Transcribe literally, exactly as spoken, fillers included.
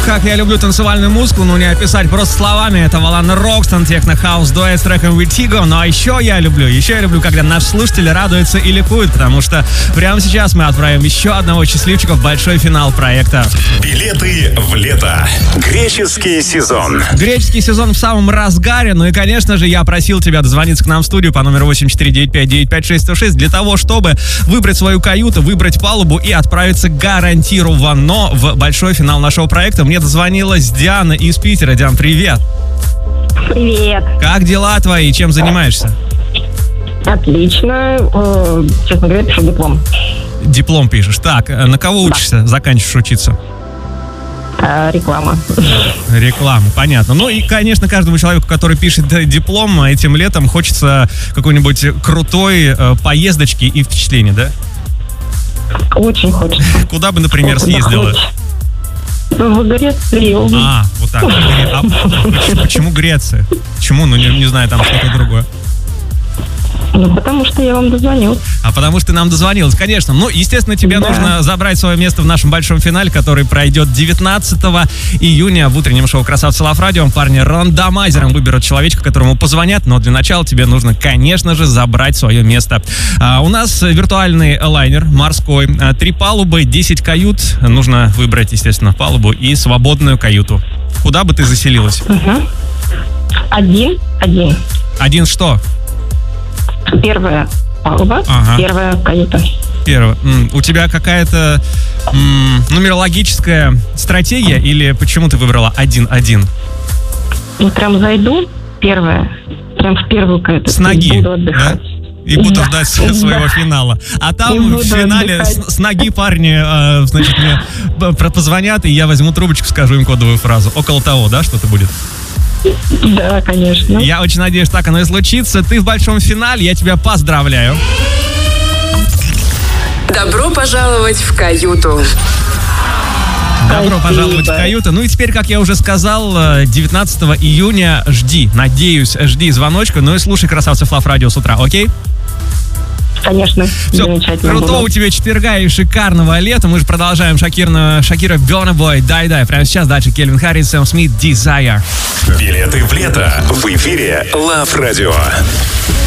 Как я люблю танцевальную музыку, ну не описать просто словами. Это Валана Рокстон, техно-хаус дуэт с треком Vertigo. Ну а еще я люблю, еще я люблю, когда наши слушатели радуются и ликуют, потому что прямо сейчас мы отправим еще одного счастливчика в большой финал проекта. Билеты в лето. Греческий сезон. Греческий сезон в самом разгаре. Ну и, конечно же, я просил тебя дозвониться к нам в студию по номеру восемь четыре девять пять девять пять шесть сто шесть для того, чтобы выбрать свою каюту, выбрать палубу и отправиться гарантированно в большой финал нашего проекта. Мне дозвонилась Диана из Питера. Диан, привет. Привет. Как дела твои? Чем занимаешься? Отлично. Э, честно говоря, пишу диплом. Диплом пишешь. Так, на кого учишься? Да. Заканчиваешь учиться? Э, реклама. Реклама, понятно. Ну и, конечно, каждому человеку, который пишет диплом, этим летом хочется какой-нибудь крутой э, поездочки и впечатления, да? Очень хочется. Куда бы, например, съездила? В Грецию. А, вот так. А почему, почему Греция? Почему? Ну, не, не знаю, там что-то другое. Ну, потому что я вам дозвонил. А потому что ты нам дозвонилась, конечно. Ну, естественно, тебе да. нужно забрать свое место в нашем большом финале, который пройдет девятнадцатого июня в утреннем шоу «Красавцы Лав Радио». Парни рандомайзером выберут человечка, которому позвонят, но для начала тебе нужно, конечно же, забрать свое место. А, у нас виртуальный лайнер морской, а, три палубы, десять кают. Нужно выбрать, естественно, палубу и свободную каюту. Куда бы ты заселилась? Угу. Один, один. Один что? Первая палуба, ага. Первая каюта. Первая. У тебя какая-то м- нумерологическая стратегия или почему ты выбрала один-один? Ну, прям зайду, первая, прям в первую каюту. С ноги, буду отдыхать. Да? И буду да. ждать своего да. финала. А там в финале с, с ноги парни, э, значит, мне позвонят, и я возьму трубочку, скажу им кодовую фразу. Около того, да, что-то будет? Да, конечно. Я очень надеюсь, так оно и случится. Ты в большом финале, я тебя поздравляю. Добро пожаловать в каюту. Добро Спасибо. пожаловать в каюту. Ну и теперь, как я уже сказал, девятнадцатого июня жди, надеюсь, жди звоночка. Ну и слушай «Красавцев Лав Радио» с утра, окей? Конечно, все, крутого у тебя четверга и шикарного лета. Мы же продолжаем Шакира, Шакира Burna Boy, Дай Дай. Прямо сейчас дальше Кельвин Харрис, Сэм Смит, Desire. Билеты в лето в эфире Лав Радио.